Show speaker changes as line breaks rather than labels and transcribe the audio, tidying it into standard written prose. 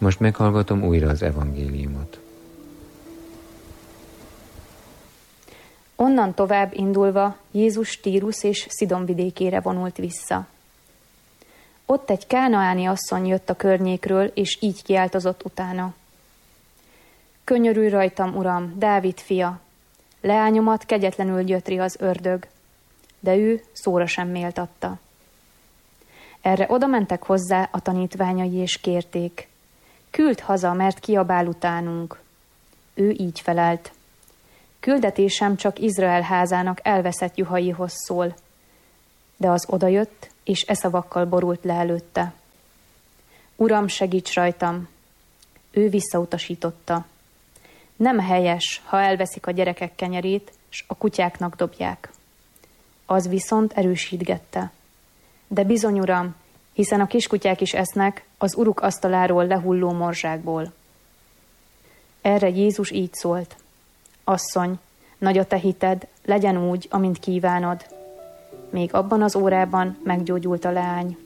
Most meghallgatom újra az evangéliumot.
Onnan tovább indulva Jézus Tírus és Szidon vidékére vonult vissza. Ott egy kánaáni asszony jött a környékről, és így kiáltozott utána. Könyörülj rajtam, Uram, Dávid fia! Leányomat kegyetlenül gyötri az ördög, de ő szóra sem méltatta. Erre odamentek hozzá a tanítványai, és kérték. Küld haza, mert kiabál utánunk. Ő így felelt. Küldetésem csak Izrael házának elveszett juhaihoz szól. De az odajött, és e szavakkal borult le előtte. Uram, segíts rajtam! Ő visszautasította. Nem helyes, ha elveszik a gyerekek kenyerét, s a kutyáknak dobják. Az viszont erősítgette. De bizony, Uram, hiszen a kiskutyák is esznek az uruk asztaláról lehulló morzsákból. Erre Jézus így szólt. Asszony, nagy a te hited, legyen úgy, amint kívánod. Még abban az órában meggyógyult a leány.